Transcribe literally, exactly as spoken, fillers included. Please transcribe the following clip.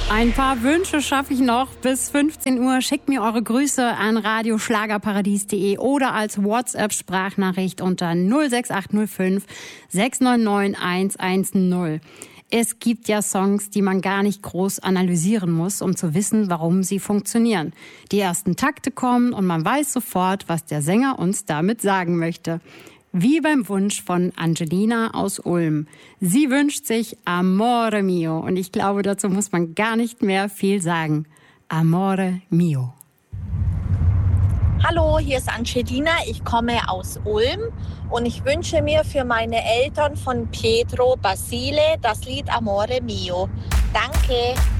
Ein paar Wünsche schaffe ich noch bis fünfzehn Uhr. Schickt mir eure Grüße an radioschlagerparadies punkt de oder als WhatsApp-Sprachnachricht unter null sechs acht null fünf sechs neun neun eins eins null. Es gibt ja Songs, die man gar nicht groß analysieren muss, um zu wissen, warum sie funktionieren. Die ersten Takte kommen und man weiß sofort, was der Sänger uns damit sagen möchte. Wie beim Wunsch von Angelina aus Ulm. Sie wünscht sich Amore mio und ich glaube, dazu muss man gar nicht mehr viel sagen. Amore mio. Hallo, hier ist Angelina, ich komme aus Ulm und ich wünsche mir für meine Eltern von Pietro Basile das Lied Amore mio. Danke.